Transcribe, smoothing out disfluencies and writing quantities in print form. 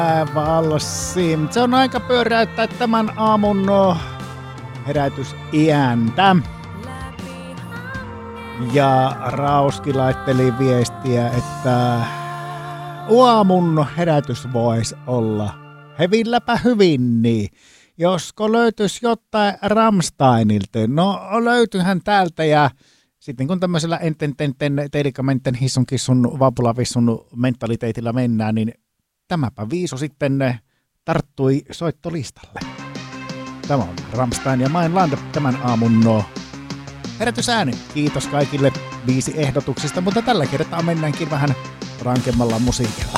valssi. Se on aika pyöräyttää tämän aamun herätysiäntä. Ja Rauski laitteli viestiä, että aamun herätys voisi olla hevilläpä hyvin niin. Josko löytyisi jotain Rammsteinilta? No löytyyhän täältä ja sitten kun tämmöisellä enten teilikamenten hissun kissun vapulavissun mentaliteetillä mennään, niin tämäpä viisu sitten tarttui soittolistalle. Tämä on Rammstein ja Mein Land tämän aamun herätysääni. Kiitos kaikille 5 ehdotuksista, mutta tällä kertaa mennäänkin vähän rankemmalla musiikilla.